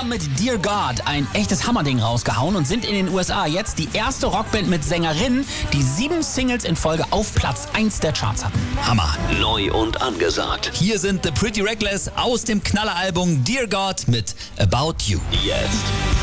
haben mit Dear God ein echtes Hammerding rausgehauen und sind in den USA jetzt die erste Rockband mit Sängerinnen, die 7 Singles in Folge auf Platz 1 der Charts hatten. Hammer. Neu und angesagt. Hier sind The Pretty Reckless aus dem Knalleralbum Dear God mit About You. Jetzt.